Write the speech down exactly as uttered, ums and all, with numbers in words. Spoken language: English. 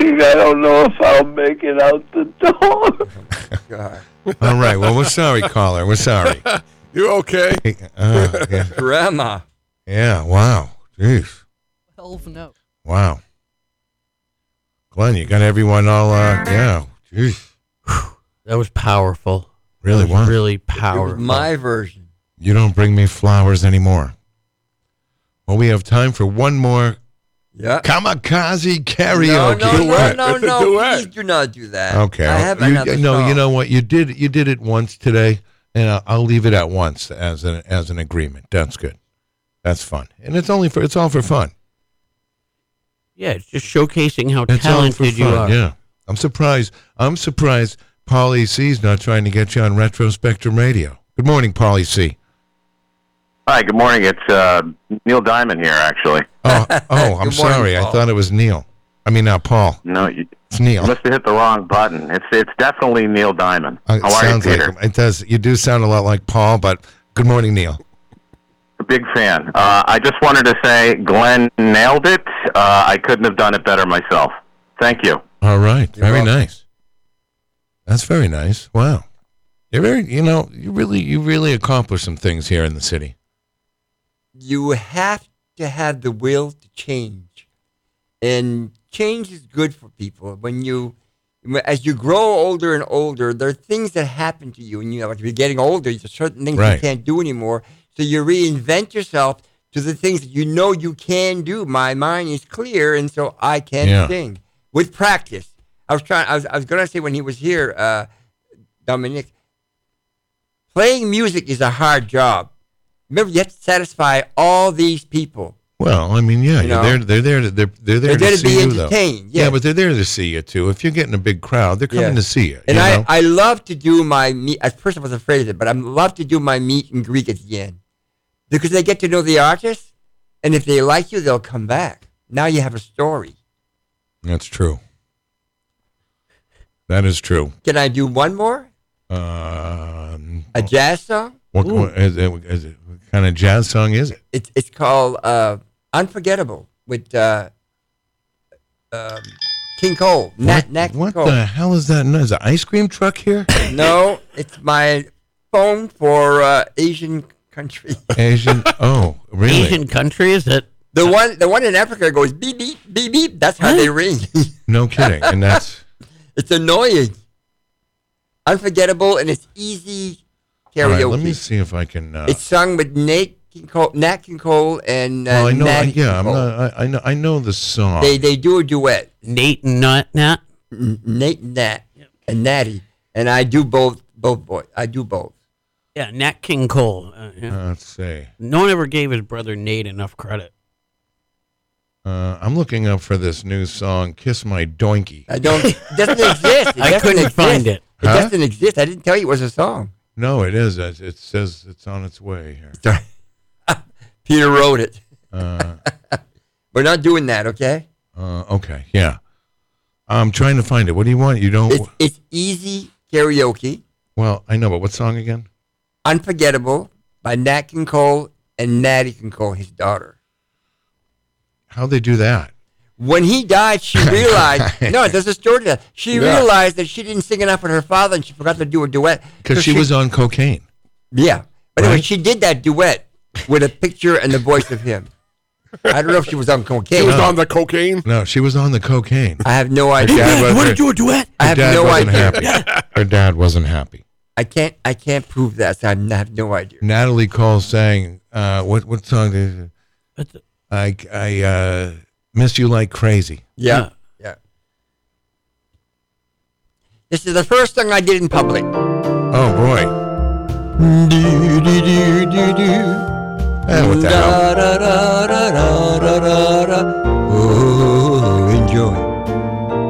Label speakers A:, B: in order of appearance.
A: speaking. I don't know if I'll make it out the door.
B: God.
C: All right. Well, we're sorry, caller. We're sorry.
D: You okay?
C: Uh, yeah.
B: Grandma.
C: yeah. Wow. Jeez.
E: twelve no.
C: Wow. Glenn, you got everyone all, uh, yeah. Jeez.
E: That was powerful.
C: Really?
E: That was
C: Wow.
E: really
B: It
E: powerful.
B: was my version.
C: You don't bring me flowers anymore. Well, we have time for one more
B: Yeah.
C: kamikaze
B: No,
C: karaoke.
B: no, no,
D: Duet.
B: no,
D: It's a
B: no.
D: duet.
B: Please do not do that.
C: Okay.
B: I have
C: you,
B: another
C: no,
B: song.
C: you know what? You did you did it once today, and I'll, I'll leave it at once as an as an agreement. That's good. That's fun, and it's only for it's all for fun.
E: Yeah, it's just showcasing how
C: It's all for
E: talented you
C: fun.
E: are.
C: Yeah, I'm surprised. I'm surprised. Paulie C's not trying to get you on Retro Spectrum Radio. Good morning, Paulie C.
A: Hi, good morning. It's uh, Neil Diamond here, actually.
C: Oh, oh, I'm
B: Good morning,
C: sorry. I
B: Paul.
C: thought it was Neil. I mean, not Paul.
A: No, you,
C: It's
A: you
C: Neil.
A: must have hit the wrong button. It's it's definitely Neil Diamond.
C: Uh, it
A: How are you,
C: sounds like
A: Peter?
C: him. It does. You do sound a lot like Paul, but good morning, Neil.
A: A big fan. Uh, I just wanted to say Glenn nailed it. Uh, I couldn't have done it better myself. Thank you.
C: All right.
B: You're
C: Very
B: welcome.
C: nice. That's very nice. Wow. You're very, you know, you really, you really accomplished some things here in the city.
B: You have to have the will to change. And change is good for people. When you, as you grow older and older, there are things that happen to you. And you know, like if you're getting older, there's certain things
C: Right.
B: you can't do anymore. So you reinvent yourself to the things that you know you can do. My mind is clear, and so I can
C: Yeah.
B: sing with practice. I was trying. I was. I was going to say when he was here, uh, Dominic. Playing music is a hard job. Remember, you have to satisfy all these people.
C: Well, I mean, yeah,
B: You
C: you're
B: know?
C: there. They're there. To, they're they're there
B: They're
C: to
B: there to
C: see
B: be
C: you, though.
B: entertained.
C: Yeah,
B: Yes.
C: but they're there to see you too. If you're getting a big crowd, they're coming
B: Yes.
C: to see you.
B: And
C: you
B: I,
C: know?
B: I love to do my meet. At first, I was afraid of it, but I love to do my meet and greet at the end because they get to know the artist, and if they like you, they'll come back. Now you have a story.
C: That's true. That is true.
B: Can I do one more?
C: Um,
B: A jazz song?
C: what, what, is it, is it, what kind of jazz song is it?
B: It's it's called uh, "Unforgettable" with uh, um, King Cole. Nat,
C: what
B: Nat King
C: what
B: Cole.
C: the hell is that? Is an ice cream truck here?
B: No, it's my phone for uh, Asian country.
C: Asian? Oh, really?
E: Asian country, is it?
B: The one, the one in Africa goes beep beep beep beep. That's how they ring.
C: No kidding. And that's
B: It's annoying, unforgettable, and it's easy
C: all
B: karaoke.
C: right. Let me see if I can. Uh,
B: It's sung with Nate King Cole, Nat King Cole and uh,
C: well, I know.
B: Nat
C: I,
B: King
C: yeah, I'm
B: Cole.
C: not. I, I know. I know the song.
B: They they do a duet.
E: Nate and Nat, Nat?
B: N- Nate and Nat and Natty, and I do both. Both boys. I do both.
E: Yeah, Nat King Cole. Uh, yeah.
C: Uh, let's see.
E: No one ever gave his brother Nate enough credit.
C: Uh, I'm looking up for this new song, "Kiss My Donkey."
B: I don't. It doesn't exist. It
E: I
B: doesn't
E: couldn't
B: exist.
E: find it.
B: It
C: Huh?
B: doesn't exist. I didn't tell you it was a song.
C: No, it is. It it says it's on its way here.
B: Sorry. Peter wrote it.
C: Uh,
B: We're not doing that, okay?
C: uh, okay, yeah. I'm trying to find it. What do you want? You don't.
B: It's, it's easy karaoke.
C: Well, I know, but what song again?
B: Unforgettable by Nat King Cole and Natty King Cole, his daughter.
C: How'd they do that?
B: When he died, she realized, no, there's a story to that. She
D: Yeah.
B: realized that she didn't sing enough with her father and she forgot to do a duet.
C: Because
B: So
C: she was on cocaine.
B: Yeah. But anyway,
C: Right?
B: she did that duet with a picture and the voice of him. I don't know if she was on
D: He
B: cocaine.
D: was on the cocaine.
C: No, she was on the cocaine.
B: I have no
C: Her
B: idea.
C: dad, was,
E: You want
C: her,
E: to do a duet?
B: I
C: her
B: have
C: dad
B: no
C: wasn't
B: idea.
C: happy. Her dad wasn't happy.
B: I can't I can't prove that, so I have no idea.
C: Natalie Cole sang, uh, what what song did it?
E: That's a-
C: I, I uh, Miss You Like Crazy.
B: Yeah. Yeah. This is the first song I did in public.
C: Oh, boy.
B: Do, do, do, do, do.
C: Eh, what the hell?
B: Da, da, da, da, da, da, da.